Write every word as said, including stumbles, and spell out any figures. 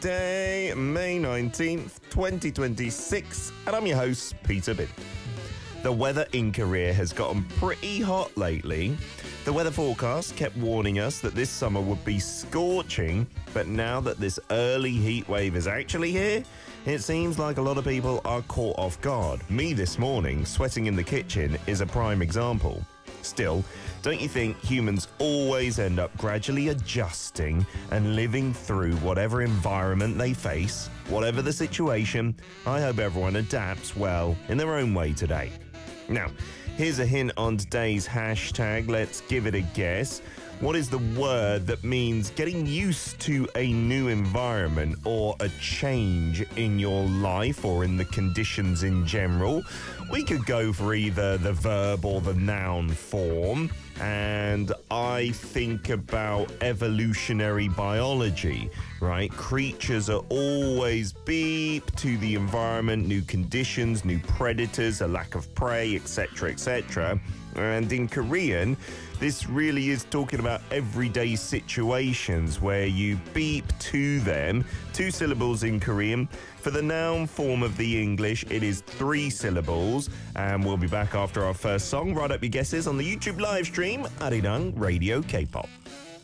Wednesday, May nineteenth, twenty twenty-six, and I'm your host, Peter Bin. The weather in Korea has gotten pretty hot lately. The weather forecast kept warning us that this summer would be scorching, but now that this early heat wave is actually here, it seems like a lot of people are caught off guard. Me this morning, sweating in the kitchen, is a prime example. Still, don't you think humans always end up gradually adjusting and living through whatever environment they face? Whatever the situation, I hope everyone adapts well in their own way today. Now, here's a hint on today's hashtag. Let's give it a guess. What is the word that means getting used to a new environment or a change in your life or in the conditions in general? We could go for either the verb or the noun form. And I think about evolutionary biology, right? Creatures are always beep to the environment, new conditions, new predators, a lack of prey, et cetera, et cetera. And in Korean, this really is talking about everyday situations where you beep to them. Two syllables in Korean. For the noun form of the English, it is three syllables. And we'll be back after our first song. Write up your guesses on the YouTube live stream, Arirang Radio K-pop.